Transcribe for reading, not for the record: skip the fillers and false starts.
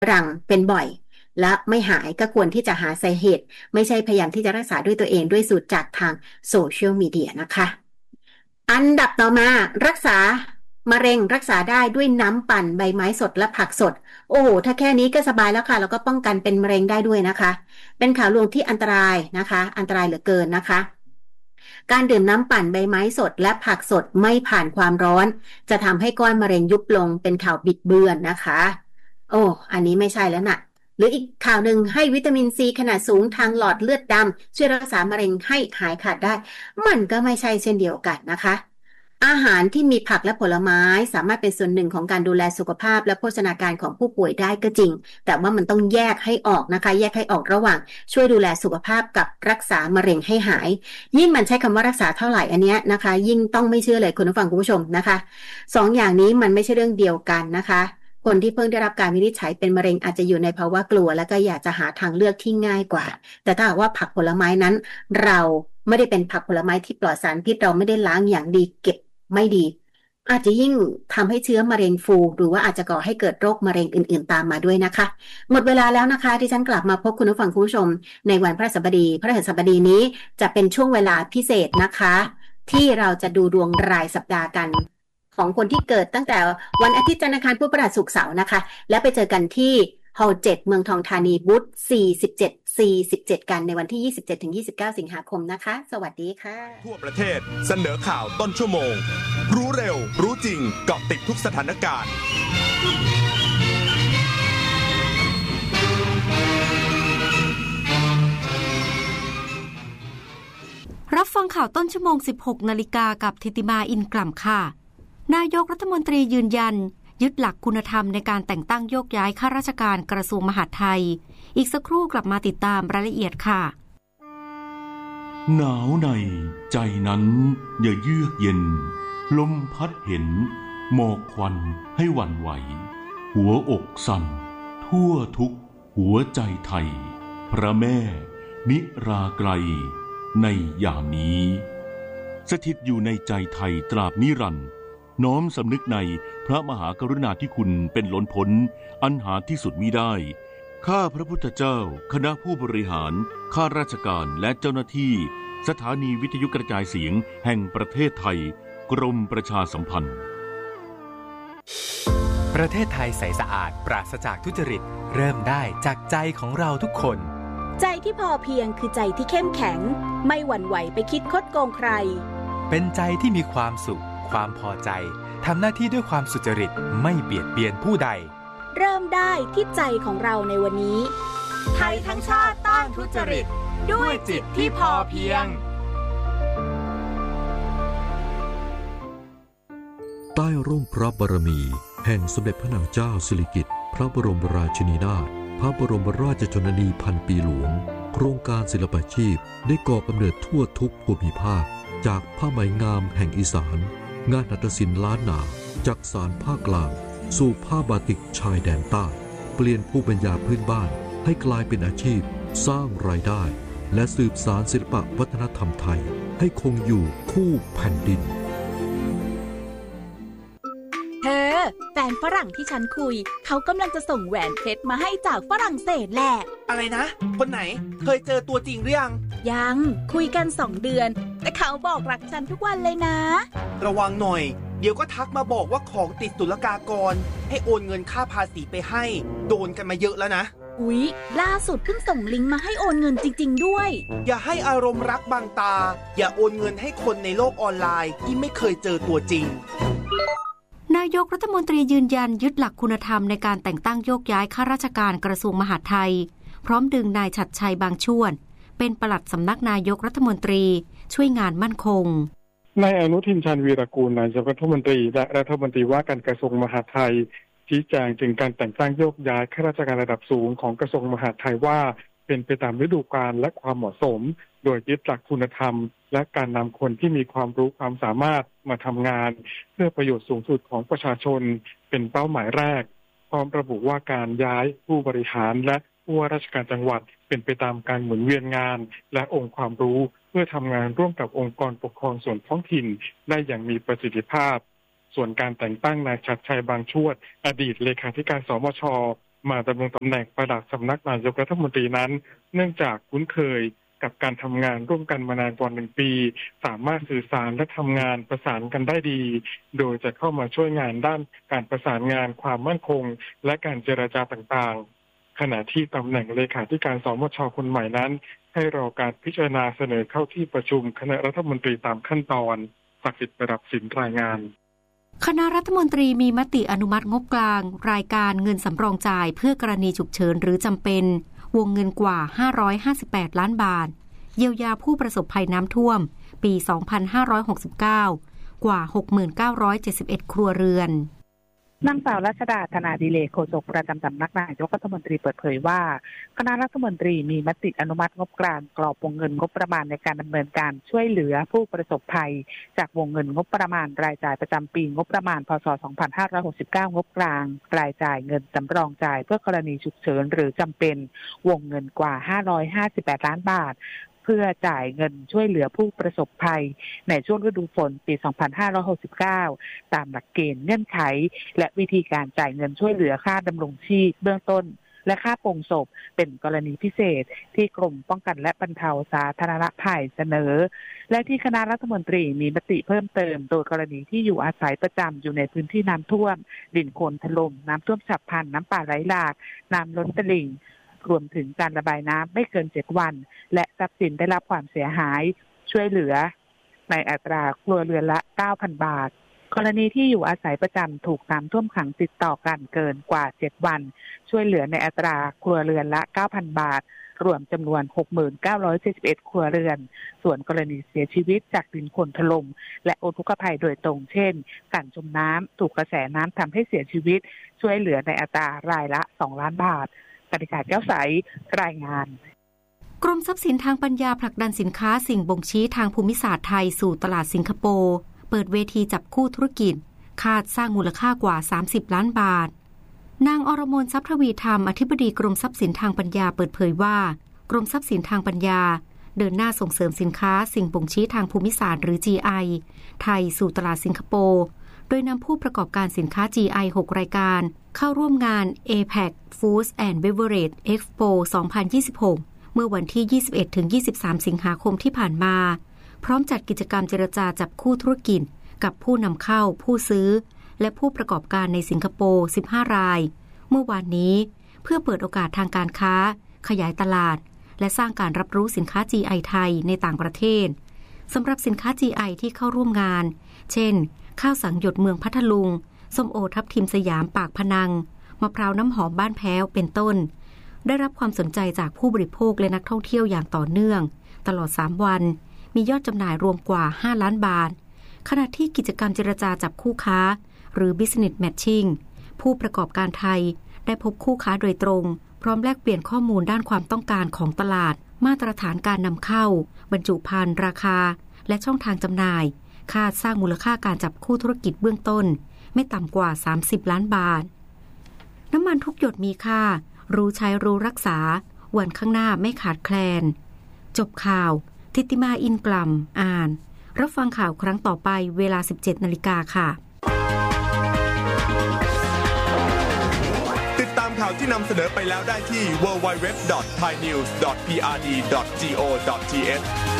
รังเป็นบ่อยและไม่หายก็ควรที่จะหาสาเหตุไม่ใช่พยายามที่จะรักษาด้วยตัวเองด้วยสูตรจากทางโซเชียลมีเดียนะคะอันดับต่อมารักษามะเร็งรักษาได้ด้วยน้ำปั่นใบไม้สดและผักสดโอ้ถ้าแค่นี้ก็สบายแล้วค่ะแล้วก็ป้องกันเป็นมะเร็งได้ด้วยนะคะเป็นข่าวลวงที่อันตรายนะคะอันตรายเหลือเกินนะคะการดื่มน้ำปั่นใบไม้สดและผักสดไม่ผ่านความร้อนจะทำให้ก้อนมะเร็งยุบลงเป็นข่าวบิดเบือนนะคะโอ้อันนี้ไม่ใช่แล้วนะหรืออีกข่าวหนึ่งให้วิตามินซีขนาดสูงทางหลอดเลือดดำช่วยรักษามะเร็งให้หายขาดได้มันก็ไม่ใช่เช่นเดียวกันนะคะอาหารที่มีผักและผลไม้สามารถเป็นส่วนหนึ่งของการดูแลสุขภาพและโภชนาการของผู้ป่วยได้ก็จริงแต่ว่ามันต้องแยกให้ออกนะคะแยกให้ออกระหว่างช่วยดูแลสุขภาพกับรักษามะเร็งให้หายยิ่งมันใช้คำว่ารักษาเท่าไหร่อันเนี้ยนะคะยิ่งต้องไม่เชื่อเลยคุณผู้ฟังคุณผู้ชมนะคะสองอย่างนี้มันไม่ใช่เรื่องเดียวกันนะคะคนที่เพิ่งได้รับการวินิจฉัยเป็นมะเร็งอาจจะอยู่ในภาวะกลัวแล้วก็อยากจะหาทางเลือกที่ง่ายกว่าแต่ถ้าหากว่าผักผลไม้นั้นเราไม่ได้เป็นผักผลไม้ที่ปลอดสารพิษเราไม่ได้ล้างอย่างดีเก็บไม่ดีอาจจะยิ่งทำให้เชื้อมะเร็งฟูหรือว่าอาจจะก่อให้เกิดโรคมะเร็งอื่นๆตามมาด้วยนะคะหมดเวลาแล้วนะคะที่ฉันกลับมาพบคุณผู้ฟังคุณผู้ชมในวันพฤหัสบดีนี้จะเป็นช่วงเวลาพิเศษนะคะที่เราจะดูดวงรายสัปดาห์กันของคนที่เกิดตั้งแต่วันอาทิตย์จันทร์อังคารพุธพฤหัสศุกร์เสาร์นะคะแล้วไปเจอกันที่ฮอลล์7เมืองทองธานีบูธ47กันในวันที่27-29สิงหาคมนะคะสวัสดีค่ะทั่วประเทศเสนอข่าวต้นชั่วโมงรู้เร็วรู้จริงเกาะติดทุกสถานการณ์รับฟังข่าวต้นชั่วโมง 16 นาฬิกากับธิติมาอินกล่ำค่ะนายกรัฐมนตรียืนยันยึดหลักคุณธรรมในการแต่งตั้งโยกย้ายข้าราชการกระทรวงมหาดไทยอีกสักครู่กลับมาติดตามรายละเอียดค่ะหนาวในใจนั้นอย่าเยือกเย็นลมพัดเห็นหมอกควันให้หวั่นไหวหัวอกสั่นทั่วทุกหัวใจไทยพระแม่นิราไกลในยามนี้สถิตอยู่ในใจไทยตราบนิรันดร์น้อมสำนึกในพระมหากรุณาธิคุณเป็นล้นพ้นอันหาที่สุดมิได้ข้าพระพุทธเจ้าคณะผู้บริหารข้าราชการและเจ้าหน้าที่สถานีวิทยุกระจายเสียงแห่งประเทศไทยกรมประชาสัมพันธ์ประเทศไทยใสสะอาดปราศจากทุจริตเริ่มได้จากใจของเราทุกคนใจที่พอเพียงคือใจที่เข้มแข็งไม่หวั่นไหวไปคิดคดโกงใครเป็นใจที่มีความสุขความพอใจทำหน้าที่ด้วยความสุจริตไม่เบียดเบียนผู้ใดเริ่มได้ที่ใจของเราในวันนี้ไทยทั้งชาติต้านทุจริตด้วยจิตที่พอเพียงใต้ร่มพระบารมีแห่งสมเด็จพระนางเจ้าสิริกิติ์พระบรมราชินีนาถพระบรมราชชนนีพันปีหลวงโครงการศิลปาชีพได้ก่อกำเนิดทั่วทุกภูมิภาคจากผ้าไหมงามแห่งอีสานงานหัตถศิลป์ล้านนาจากสานภาคกลางสู่ผ้าบาติกชายแดนใต้เปลี่ยนภูมิปัญญาพื้นบ้านให้กลายเป็นอาชีพสร้างรายได้และสืบสานศิลปวัฒนธรรมไทยให้คงอยู่คู่แผ่นดินแฟนฝรั่งที่ฉันคุยเขากำลังจะส่งแหวนเพชรมาให้จากฝรั่งเศสแหละอะไรนะคนไหนเคยเจอตัวจริงหรือยังคุยกัน2 เดือนแต่เขาบอกรักฉันทุกวันเลยนะระวังหน่อยเดี๋ยวก็ทักมาบอกว่าของติดศุลกากรให้โอนเงินค่าภาษีไปให้โดนกันมาเยอะแล้วนะอุ๊ยล่าสุดเพิ่งส่งลิงก์มาให้โอนเงินจริงๆด้วยอย่าให้อารมณ์รักบังตาอย่าโอนเงินให้คนในโลกออนไลน์ที่ไม่เคยเจอตัวจริงนายกรัฐมนตรียืนยันยึดหลักคุณธรรมในการแต่งตั้งโยกย้ายข้าราชการกระทรวงมหาดไทยพร้อมดึงนายฉัตรชัยบางช่วนเป็นปลัดสำนักนายกรัฐมนตรีช่วยงานมั่นคงนายอนุทินชาญวีรกูลนายกรัฐมนตรีและรัฐมนตรีว่าการกระทรวงมหาดไทยชี้แจงถึงการแต่งตั้งโยกย้ายข้าราชการระดับสูงของกระทรวงมหาดไทยว่าเป็นไปตามฤดูกาลและความเหมาะสมโดยยึดหลักคุณธรรมและการนำคนที่มีความรู้ความสามารถมาทำงานเพื่อประโยชน์สูงสุดของประชาชนเป็นเป้าหมายแรกพร้อมระบุว่าการย้ายผู้บริหารและผู้ว่าราชการจังหวัดเป็นไปตามการหมุนเวียนงานและองค์ความรู้เพื่อทำงานร่วมกับองค์กรปกครองส่วนท้องถิ่นได้อย่างมีประสิทธิภาพส่วนการแต่งตั้งนายฉัตรชัยบางช่วงอดีตเลขาธิการสมชมาดำรงตำแหน่งปลัดสำนักนายกรัฐมนตรีนั้นเนื่องจากคุ้นเคยกับการทำงานร่วมกันมานานกว่า1 ปีสามารถสื่อสารและทำงานประสานกันได้ดีโดยจะเข้ามาช่วยงานด้านการประสานงานความมั่นคงและการเจรจาต่างๆขณะที่ตำแหน่งเลขาธิการสมช.คนใหม่นั้นให้รอการพิจารณาเสนอเข้าที่ประชุมคณะรัฐมนตรีตามขั้นตอนศักดิ์สิทธิ์ประดับสินรายงานคณะรัฐมนตรีมีมติอนุมัติงบกลางรายการเงินสำรองจ่ายเพื่อกรณีฉุกเฉินหรือจำเป็นวงเงินกว่า558ล้านบาทเยียวยาผู้ประสบภัยน้ำท่วมปี2569กว่า 69,71 ครัวเรือนนางสาวรัชดา ธนาดิเรก โฆษกประจำสำนักนายกรัฐมนตรีเปิดเผยว่าคณะรัฐมนตรีมีมติอนุมัติงบกลางกรอบวงเงินงบประมาณในการดำเนินการช่วยเหลือผู้ประสบภัยจากวงเงินงบประมาณรายจ่ายประจำปีงบประมาณพ.ศ. 2569งบกลางรายจ่ายเงินสำรองจ่ายเพื่อกรณีฉุกเฉินหรือจำเป็นวงเงินกว่า558ล้านบาทเพื่อจ่ายเงินช่วยเหลือผู้ประสบภัยในช่วงฤดูฝนปี2569ตามหลักเกณฑ์เงื่อนไขและวิธีการจ่ายเงินช่วยเหลือค่าดำรงชีพเบื้องต้นและค่าปลงศพเป็นกรณีพิเศษที่กรมป้องกันและบรรเทาสาธารณภัยเสนอและที่คณะรัฐมนตรีมีมติเพิ่มเติมโดยกรณีที่อยู่อาศัยประจำอยู่ในพื้นที่น้ำท่วมดินโคลนถล่มน้ำท่วมฉับพลันน้ำป่าไหลหลากน้ำล้นตลิ่งรวมถึงการระบายน้ำไม่เกิน7วันและทรัพย์สินได้รับความเสียหายช่วยเหลือในอัตราครัวเรือนละ 9,000 บาทกรณีที่อยู่อาศัยประจำถูกน้ำท่วมขังติดต่อกันเกินกว่า7วันช่วยเหลือในอัตราครัวเรือนละ 9,000 บาทรวมจำนวน 69,71 ครัวเรือนส่วนกรณีเสียชีวิตจากดินโคลนถล่มและอุทกภัยโดยตรงเช่นการจมน้ำถูกกระแสน้ำทำให้เสียชีวิตช่วยเหลือในอัตรารายละ2ล้านบาทกนิกาแก้วใสรายงานกรมทรัพย์สินทางปัญญาผลักดันสินค้าสิ่งบ่งชี้ทางภูมิศาสตร์ไทยสู่ตลาดสิงคโปร์เปิดเวทีจับคู่ธุรกิจคาดสร้างมูลค่ากว่า30ล้านบาทนางอรมนทรัพย์ทวีธรรมอธิบดีกรมทรัพย์สินทางปัญญาเปิดเผยว่ากรมทรัพย์สินทางปัญญาเดินหน้าส่งเสริมสินค้าสิ่งบ่งชี้ทางภูมิศาสตร์หรือ GI ไทยสู่ตลาดสิงคโปร์โดยนำผู้ประกอบการสินค้า GI 6 รายการเข้าร่วมงาน APAC Foods and Beverage Expo 2026 เมื่อวันที่ 21-23 สิงหาคมที่ผ่านมาพร้อมจัดกิจกรรมเจรจาจับคู่ธุรกิจกับผู้นำเข้าผู้ซื้อและผู้ประกอบการในสิงคโปร์ 15 รายเมื่อวานนี้เพื่อเปิดโอกาสทางการค้าขยายตลาดและสร้างการรับรู้สินค้า GI ไทยในต่างประเทศสำหรับสินค้า GI ที่เข้าร่วมงานเช่นข้าวสังหยดเมืองพัทลุงส้มโอทับทิมสยามปากพนังมะพร้าวน้ำหอมบ้านแพ้วเป็นต้นได้รับความสนใจจากผู้บริโภคและนักท่องเที่ยวอย่างต่อเนื่องตลอด3วันมียอดจำหน่ายรวมกว่า5ล้านบาทขณะที่กิจกรรมเจรจาจับคู่ค้าหรือ Business Matching ผู้ประกอบการไทยได้พบคู่ค้าโดยตรงพร้อมแลกเปลี่ยนข้อมูลด้านความต้องการของตลาดมาตรฐานการนำเข้าบรรจุภัณฑ์ราคาและช่องทางจำหน่ายคาดสร้างมูลค่าการจับคู่ธุรกิจเบื้องต้นไม่ต่ำกว่า30ล้านบาทน้ำมันทุกหยดมีค่ารู้ใช้รู้รักษาวันข้างหน้าไม่ขาดแคลนจบข่าวทิติมาอินกล่ำอ่านรับฟังข่าวครั้งต่อไปเวลา 17 นาฬิกาค่ะติดตามข่าวที่นำเสนอไปแล้วได้ที่ www.thainews.prd.go.th